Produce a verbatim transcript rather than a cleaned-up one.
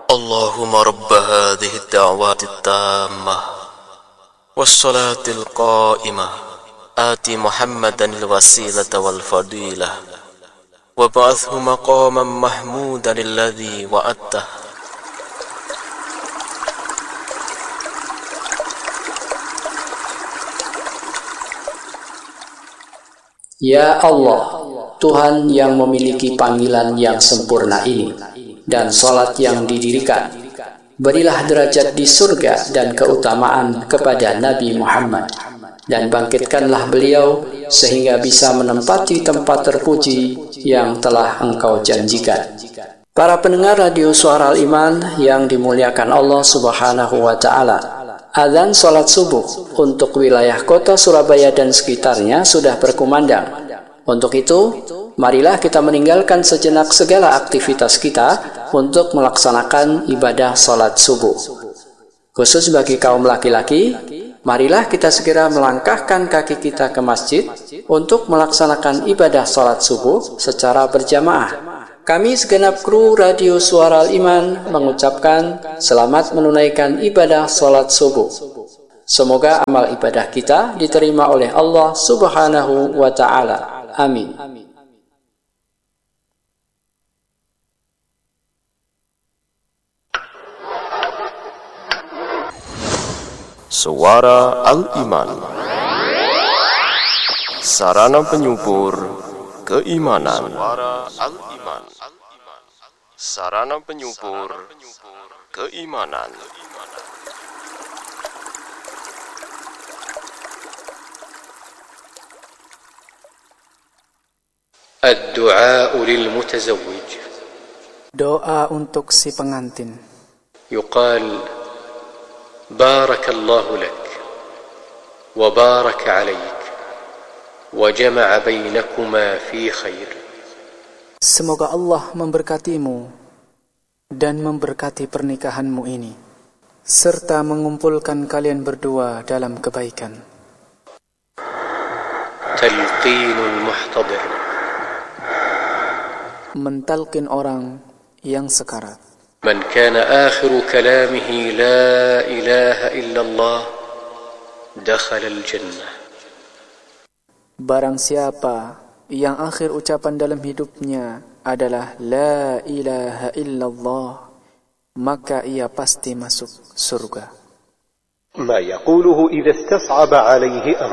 اللهم رب هذه الدعوات التامة والصلاة القائمة آت محمدا الوسيلة والفضيلة وابعثه مقاما محمودا الذي وعدته. Ya Allah, Tuhan yang memiliki panggilan yang sempurna ini dan salat yang didirikan, berilah derajat di surga dan keutamaan kepada Nabi Muhammad, dan bangkitkanlah beliau sehingga bisa menempati tempat terpuji yang telah Engkau janjikan. Para pendengar radio Suara Al-Iman yang dimuliakan Allah Subhanahu wa Ta'ala, azan salat subuh untuk wilayah kota Surabaya dan sekitarnya sudah berkumandang. Untuk itu, marilah kita meninggalkan sejenak segala aktivitas kita untuk melaksanakan ibadah salat subuh. Khusus bagi kaum laki-laki, marilah kita segera melangkahkan kaki kita ke masjid untuk melaksanakan ibadah salat subuh secara berjamaah. Kami segenap kru Radio Suara Al-Iman mengucapkan selamat menunaikan ibadah salat subuh. Semoga amal ibadah kita diterima oleh Allah Subhanahu wa Ta'ala. Amin. Suara Al-Iman, sarana penyubur keimanan. Suara Al-Iman, sarana penyubur keimanan. Ad-du'a lil mutazawwij. Doa untuk si pengantin. Yuqal barakallahu lak wa baraka alaik wa jama'a bainakuma fi khair. Semoga Allah memberkatimu dan memberkati pernikahanmu ini, serta mengumpulkan kalian berdua dalam kebaikan. Talqinul muhtadir. Mentalkin orang yang sekarat. Man kana akhiru kalamihi la ilaha illallah dakhala al-jannah. Barang siapa yang akhir ucapan dalam hidupnya adalah la ilaha illallah, maka ia pasti masuk surga. ما يقوله إذا استصعب عليه أمر.